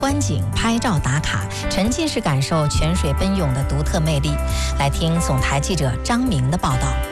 观景、拍照打卡，沉浸式感受泉水奔涌的独特魅力。来听总台记者张明的报道。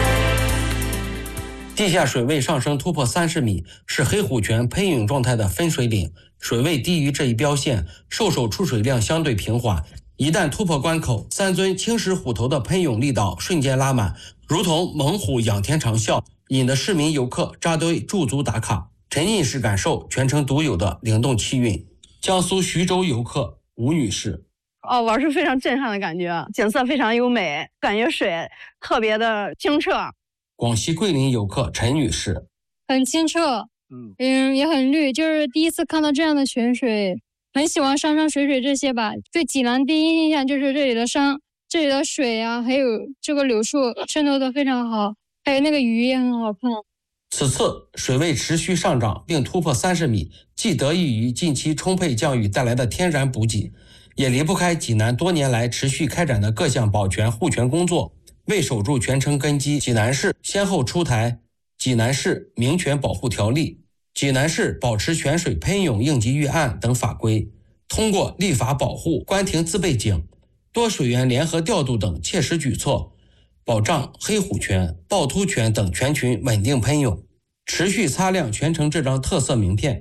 地下水位上升突破30米，是黑虎泉喷涌状态的分水岭。水位低于这一标线，兽首出水量相对平缓。一旦突破关口，3尊青石虎头的喷涌力道瞬间拉满，如同猛虎仰天长啸，引得市民游客扎堆驻足打卡，沉浸式感受全程独有的灵动气韵。江苏徐州游客吴女士： 玩是非常震撼的感觉，景色非常优美，感觉水特别的清澈。 广西桂林游客陈女士： 很清澈，也很绿，就是第一次看到这样的泉水，很喜欢山山水水这些吧。对济南第一印象就是这里的山，这里的水啊，还有这个柳树渗透得非常好，还有那个鱼也很好看。 此次水位持续上涨并突破30米，既得益于近期充沛降雨带来的天然补给，也离不开济南多年来持续开展的各项保全护泉工作。为守住泉城根基，济南市先后出台《济南市明泉保护条例》、《济南市保持泉水喷涌应急预案》等法规，通过立法保护、关停自备井、多水源联合调度等切实举措，保障黑虎泉、趵突泉等泉群稳定喷涌，持续擦亮泉城这张特色名片。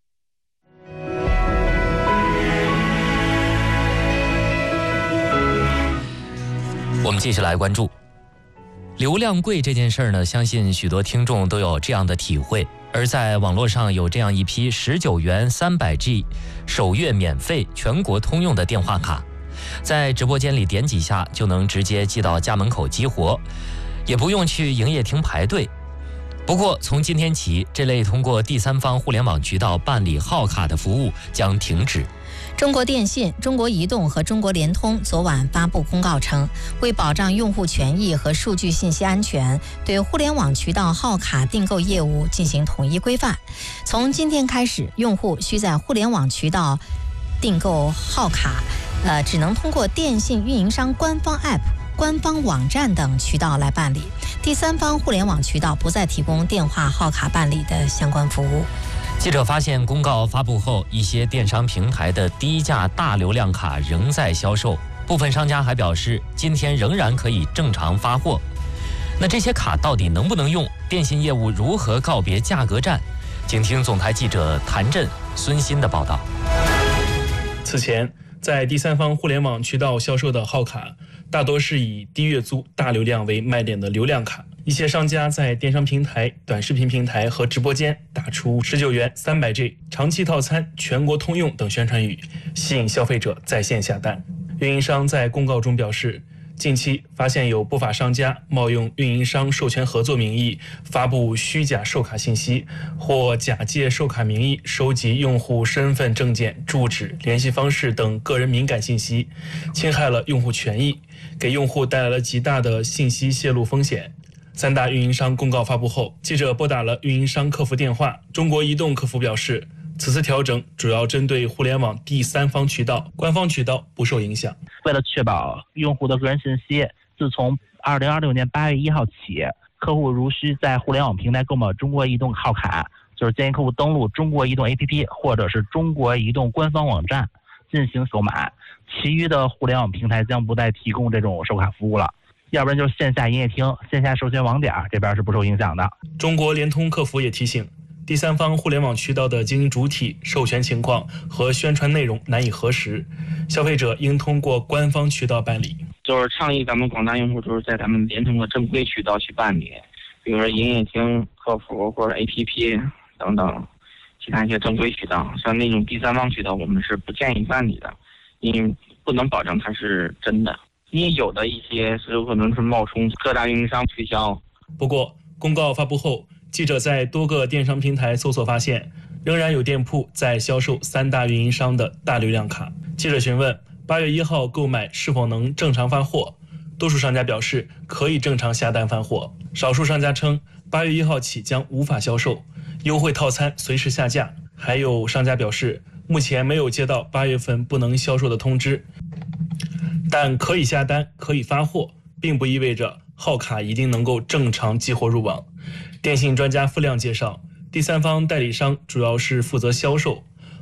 我们继续来关注流量贵这件事呢，相信许多听众都有这样的体会。而在网络上有这样一批19元 300G 首月免费全国通用的电话卡，在直播间里点几下就能直接寄到家门口激活，也不用去营业厅排队。不过从今天起，这类通过第三方互联网渠道办理号卡的服务将停止。 中国电信、中国移动和中国联通昨晚发布公告称，为保障用户权益和数据信息安全，对互联网渠道号卡订购业务进行统一规范。从今天开始，用户需在互联网渠道订购号卡，只能通过电信运营商官方 App、官方网站等渠道来办理，第三方互联网渠道不再提供电话号卡办理的相关服务。 记者发现，公告发布后，一些电商平台的低价大流量卡仍在销售，部分商家还表示，今天仍然可以正常发货。那这些卡到底能不能用？电信业务如何告别价格战？请听总台记者谭震、孙鑫的报道。 此前，在第三方互联网渠道销售的号卡，大多是以低月租、大流量为卖点的流量卡。一些商家在电商平台、短视频平台和直播间打出19元 300G 长期套餐全国通用等宣传语，吸引消费者在线下单。运营商在公告中表示，近期发现有不法商家冒用运营商授权合作名义发布虚假售卡信息，或假借售卡名义收集用户身份证件、住址、联系方式等个人敏感信息，侵害了用户权益，给用户带来了极大的信息泄露风险。3大运营商公告发布后，记者拨打了运营商客服电话，中国移动客服表示，此次调整主要针对互联网第三方渠道，官方渠道不受影响。 为了确保用户的个人信息，自从2026年8月1号起，客户如需在互联网平台购买中国移动号卡，就是建议客户登录中国移动 APP 或者是中国移动官方网站进行购买，其余的互联网平台将不再提供这种售卡服务了。要不然就是线下营业厅、线下授权网点这边是不受影响的。 中国联通客服也提醒，第三方互联网渠道的经营主体、授权情况和宣传内容难以核实，消费者应通过官方渠道办理。 就是倡议咱们广大用户就是在咱们联通的正规渠道去办理，比如说营业厅、客服或者 APP 等等其他一些正规渠道。像那种第三方渠道我们是不建议办理的，因为不能保证它是真的。因为有的一些是有可能是冒充各大运营商推销。 不过，公告发布后，记者在多个电商平台搜索发现，仍然有店铺在销售3大运营商的大流量卡。记者询问8月1号购买是否能正常发货，多数商家表示可以正常下单发货，少数商家称8月1号起将无法销售，优惠套餐随时下架。还有商家表示，目前没有接到8月份不能销售的通知。但可以下单、可以发货，并不意味着号卡一定能够正常激活入网。电信专家付亮介绍，第三方代理商主要是负责销售，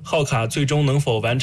号卡最终能否完成